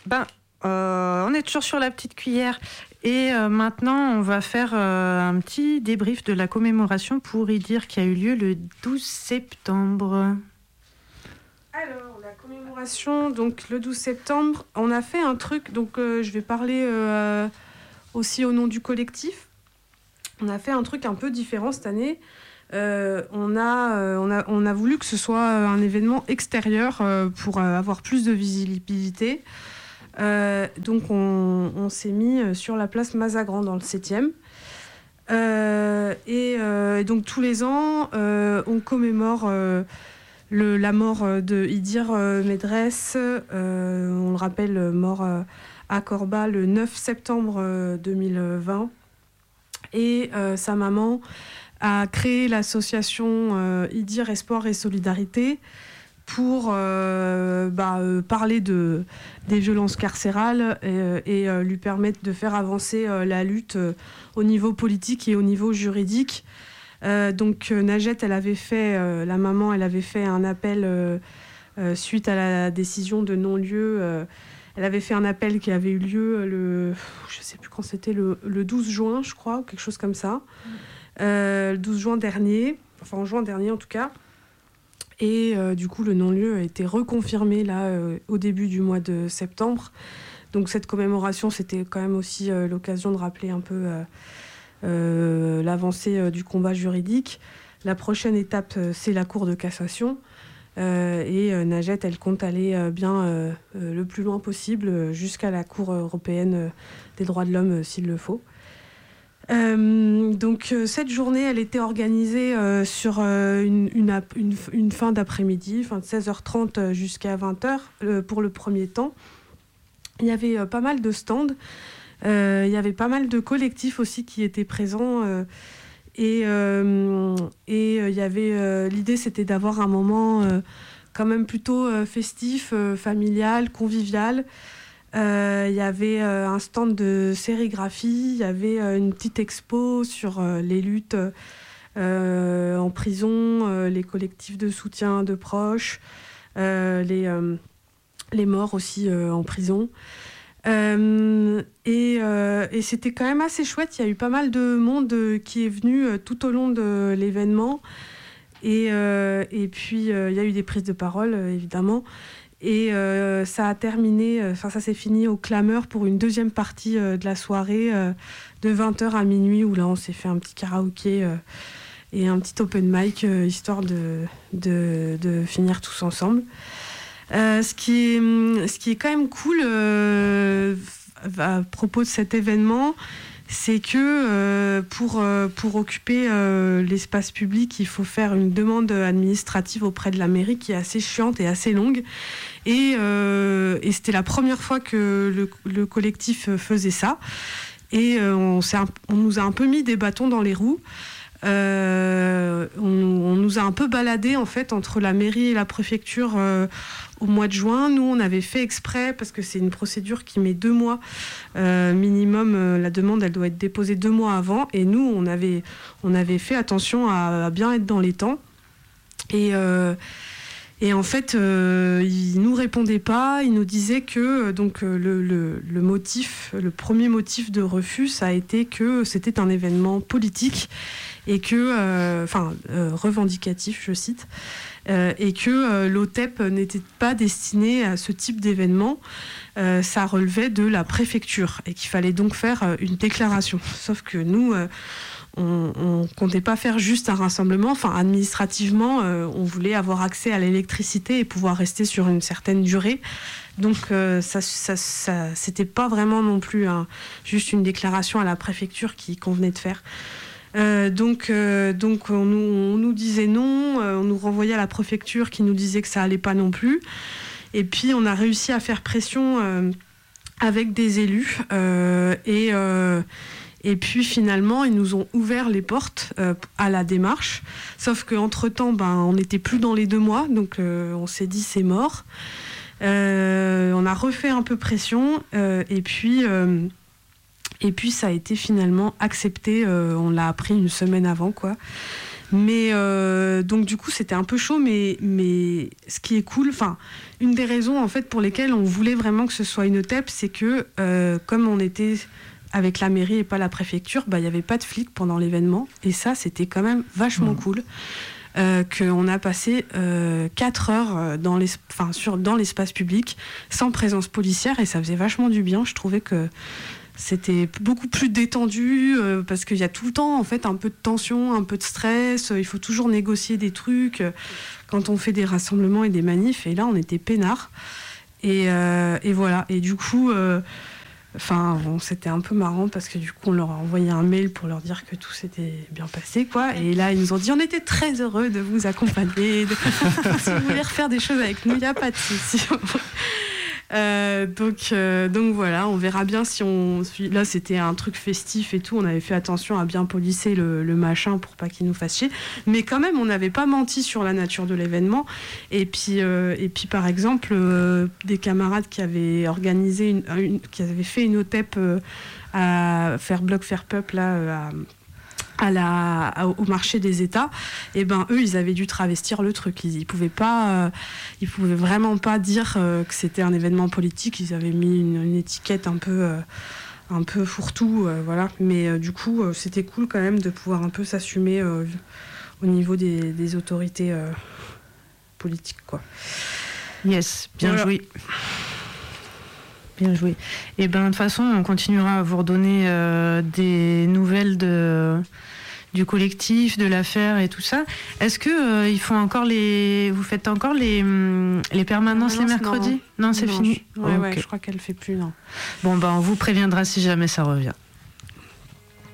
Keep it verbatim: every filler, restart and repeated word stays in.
Ben, euh, on est toujours sur la petite cuillère. Et euh, maintenant, on va faire euh, un petit débrief de la commémoration pour y dire qui a eu lieu le douze septembre. Alors, la commémoration, donc le douze septembre, on a fait un truc, donc euh, je vais parler euh, aussi au nom du collectif. On a fait un truc un peu différent cette année. Euh, on, a, euh, on, a, on a voulu que ce soit un événement extérieur euh, pour euh, avoir plus de visibilité. Euh, donc on, on s'est mis sur la place Mazagran dans le septième. Euh, et euh, donc tous les ans, euh, on commémore euh, le, la mort de Idir euh, Medress. Euh, on le rappelle, mort euh, à Corba le neuf septembre euh, deux mille vingt. Et euh, sa maman a créé l'association euh, Idir Espoir et Solidarité pour euh, bah, euh, parler de, des violences carcérales et, et euh, lui permettre de faire avancer euh, la lutte euh, au niveau politique et au niveau juridique. Euh, donc euh, Najat, elle avait fait, euh, la maman, elle avait fait un appel euh, euh, suite à la décision de non-lieu. Euh, elle avait fait un appel qui avait eu lieu le, je sais plus quand c'était, le, le douze juin, je crois, ou quelque chose comme ça. Euh, le douze juin dernier, enfin en juin dernier en tout cas. Et euh, du coup, le non-lieu a été reconfirmé là, euh, au début du mois de septembre. Donc cette commémoration, c'était quand même aussi euh, l'occasion de rappeler un peu euh, euh, l'avancée euh, du combat juridique. La prochaine étape, euh, c'est la Cour de cassation. Euh, et euh, Najat, elle compte aller euh, bien euh, euh, le plus loin possible euh, jusqu'à la Cour européenne euh, des droits de l'homme, euh, s'il le faut. Euh, donc euh, cette journée, elle était organisée euh, sur euh, une, une, une, une fin d'après-midi, fin de seize heures trente jusqu'à vingt heures euh, pour le premier temps. Il y avait euh, pas mal de stands, euh, il y avait pas mal de collectifs aussi qui étaient présents euh, et, euh, et euh, il y avait euh, l'idée, c'était d'avoir un moment euh, quand même plutôt euh, festif, euh, familial, convivial. Il euh, y avait euh, un stand de sérigraphie, il y avait euh, une petite expo sur euh, les luttes euh, en prison, euh, les collectifs de soutien de proches, euh, les, euh, les morts aussi euh, en prison. Euh, et, euh, et c'était quand même assez chouette, il y a eu pas mal de monde euh, qui est venu euh, tout au long de l'événement. Et, euh, et puis euh, il y a eu des prises de parole, euh, évidemment. Et euh, ça a terminé, enfin euh, ça s'est fini au clameur pour une deuxième partie euh, de la soirée euh, de vingt heures à minuit où là on s'est fait un petit karaoké euh, et un petit open mic euh, histoire de, de, de finir tous ensemble. Euh, ce, qui est, ce qui est quand même cool euh, à propos de cet événement, c'est que euh, pour, euh, pour occuper euh, l'espace public, il faut faire une demande administrative auprès de la mairie qui est assez chiante et assez longue. Et, euh, et c'était la première fois que le, le collectif faisait ça. Et euh, on, s'est un, on nous a un peu mis des bâtons dans les roues. Euh, on, on nous a un peu baladé en fait entre la mairie et la préfecture euh, au mois de juin. Nous on avait fait exprès parce que c'est une procédure qui met deux mois euh, minimum. Euh, la demande elle doit être déposée deux mois avant et nous on avait, on avait fait attention à, à bien être dans les temps et euh, Et en fait, euh, il nous répondait pas. Il nous disait que donc le, le, le motif, le premier motif de refus, ça a été que c'était un événement politique et que, enfin, euh, euh, revendicatif, je cite, euh, et que euh, l'O T E P n'était pas destiné à ce type d'événement. Euh, ça relevait de la préfecture et qu'il fallait donc faire euh, une déclaration. Sauf que nous. Euh, On ne comptait pas faire juste un rassemblement. Enfin, administrativement, euh, on voulait avoir accès à l'électricité et pouvoir rester sur une certaine durée. Donc, euh, ça, ça, ça, c'était pas vraiment non plus un, juste une déclaration à la préfecture qui convenait de faire. Euh, donc, euh, donc on, nous, on nous disait non, euh, on nous renvoyait à la préfecture qui nous disait que ça allait pas non plus. Et puis, on a réussi à faire pression euh, avec des élus euh, et... Euh, Et puis finalement, ils nous ont ouvert les portes euh, à la démarche. Sauf qu'entre-temps, ben, on n'était plus dans les deux mois. Donc euh, on s'est dit c'est mort. Euh, on a refait un peu pression. Euh, et, puis, euh, et puis ça a été finalement accepté. Euh, on l'a appris une semaine avant, quoi. Mais euh, donc du coup c'était un peu chaud, mais, mais ce qui est cool, enfin une des raisons en fait pour lesquelles on voulait vraiment que ce soit une O T E P, c'est que euh, comme on était avec la mairie et pas la préfecture, bah, il n'y avait pas de flics pendant l'événement, et ça c'était quand même vachement mmh. cool. Euh, qu'on a passé euh, quatre heures dans, l'es- enfin, sur, dans l'espace public sans présence policière, et ça faisait vachement du bien. Je trouvais que c'était beaucoup plus détendu euh, parce qu'il y a tout le temps en fait un peu de tension, un peu de stress, euh, il faut toujours négocier des trucs euh, quand on fait des rassemblements et des manifs, et là on était peinards, et, euh, et voilà, et du coup euh, Enfin, bon, c'était un peu marrant parce que du coup, on leur a envoyé un mail pour leur dire que tout s'était bien passé, quoi. Et là, ils nous ont dit, on était très heureux de vous accompagner. De... si vous voulez refaire des choses avec nous, il n'y a pas de souci. Euh, donc, euh, donc voilà, on verra bien si on... Là, c'était un truc festif et tout. On avait fait attention à bien polisser le, le machin pour pas qu'il nous fasse chier. Mais quand même, on n'avait pas menti sur la nature de l'événement. Et puis, euh, et puis par exemple, euh, des camarades qui avaient organisé, une, une, qui avaient fait une O T E P euh, à faire Bloc Faire Peuple, là, euh, à... À la, à, au marché des États, et ben eux ils avaient dû travestir le truc. Ils, ils pouvaient pas, euh, ils pouvaient vraiment pas dire euh, que c'était un événement politique. Ils avaient mis une, une étiquette un peu, euh, un peu fourre-tout, euh, voilà. Mais euh, du coup euh, c'était cool quand même de pouvoir un peu s'assumer euh, au niveau des, des autorités euh, politiques, quoi. Yes, bien voilà. joué. Bien joué. Et ben de toute façon, on continuera à vous redonner euh, des nouvelles de, du collectif, de l'affaire et tout ça. Est-ce que euh, ils font encore les, vous faites encore les les permanences les mercredis ? Non, non c'est non, fini. Je... Ouais, oh, ouais, okay. je crois qu'elle le fait plus, non. Bon ben on vous préviendra si jamais ça revient.